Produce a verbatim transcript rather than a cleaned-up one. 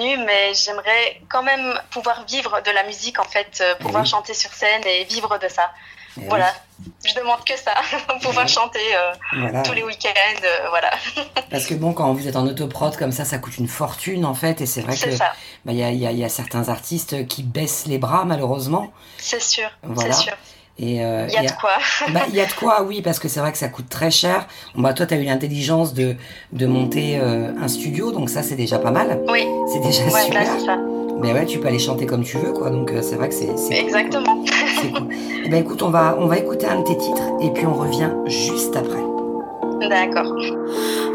reconnue, mais j'aimerais quand même pouvoir vivre de la musique, en fait, euh, pouvoir oui. chanter sur scène et vivre de ça. Eh oui. Voilà, je demande que ça, pouvoir Ouais. chanter euh, tous Voilà. les week-ends, euh, voilà. Parce que bon, quand vous êtes en autoprod comme ça, ça coûte une fortune en fait, et c'est vrai que C'est ça, bah, il y a, il y a- il y a certains artistes qui baissent les bras malheureusement. c'est sûr, c'est Voilà. sûr. Et euh, Il y a et, de quoi. bah, il y a de quoi, oui, parce que c'est vrai que ça coûte très cher. Bon, bah, toi, tu as eu l'intelligence de, de monter euh, un studio, donc ça, c'est déjà pas mal. Oui, C'est déjà voilà, super. c'est ça. Mais ouais, tu peux aller chanter comme tu veux, quoi. Donc euh, c'est vrai que c'est c'est cool, quoi. Exactement. C'est cool. Eh ben écoute, on va, on va écouter un de tes titres et puis on revient juste après. D'accord.